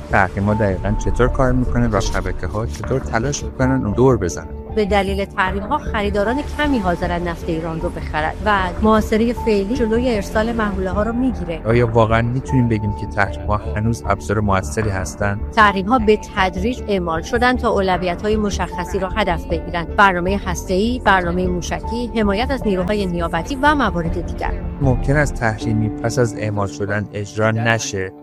تحریم‌ها دقیقاً چطور کار میکنه و شبکه‌ها چطور تلاش میکنن اون دور بزنن. به دلیل تحریم‌ها خریداران کمی حاضرن نفت ایران رو بخرن و محاصره فعلی جلوی ارسال محموله‌ها رو میگیره. آیا واقعاً میتونیم بگیم که تحریم‌ها هنوز ابزار موثری هستن؟ تحریم‌ها به تدریج اعمال شدن تا اولویت‌های مشخصی را هدف بگیرن: برنامه هسته‌ای، برنامه موشکی، حمایت از نیروهای نیابتی و موارد دیگر. ممکن است تحریمی پس از اعمال شدن اجرا نشه